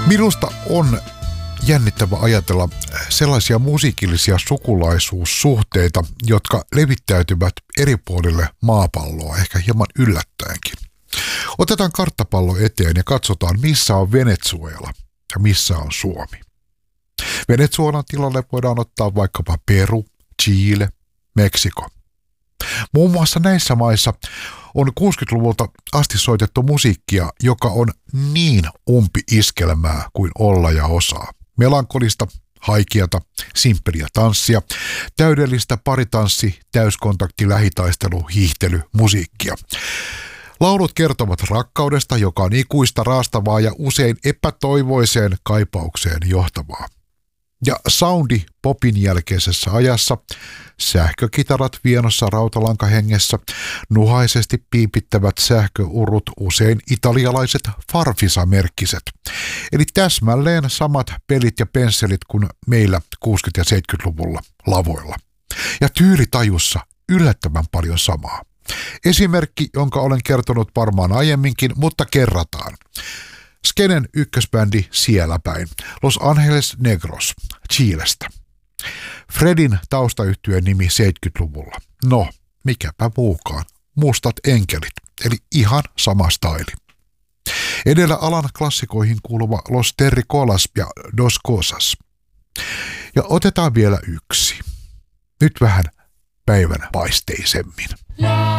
Minusta on jännittävä ajatella sellaisia musiikillisia sukulaisuussuhteita, jotka levittäytyvät eri puolille maapalloa, ehkä hieman yllättäenkin. Otetaan karttapallo eteen ja katsotaan, missä on Venezuela ja missä on Suomi. Venezuelan tilalle voidaan ottaa vaikkapa Peru, Chile, Meksiko. Muun muassa näissä maissa on 60-luvulta asti soitettu musiikkia, joka on niin umpi-iskelmää kuin olla ja osaa. Melankolista, haikeata, simppeliä tanssia, täydellistä paritanssi, täyskontakti, lähitaistelu, hiihtely, musiikkia. Laulut kertovat rakkaudesta, joka on ikuista, raastavaa ja usein epätoivoiseen kaipaukseen johtavaa. Ja soundi popin jälkeisessä ajassa, sähkökitarat vienossa rautalankahengessä, nuhaisesti piipittävät sähköurut, usein italialaiset Farfisa-merkkiset. Eli täsmälleen samat pelit ja pensselit kuin meillä 60- ja 70-luvulla lavoilla. Ja tyylitajussa yllättävän paljon samaa. Esimerkki, jonka olen kertonut varmaan aiemminkin, mutta kerrataan. Skenen ykkösbändi siellä päin, Los Angeles Negros, Chilestä. Fredin taustayhtyeen nimi 70-luvulla. No, mikäpä muukaan. Mustat enkelit, eli ihan sama staili. Edellä alan klassikoihin kuuluva Los Terricolas ja Dos Cosas. Ja otetaan vielä yksi. Nyt vähän päivän paisteisemmin.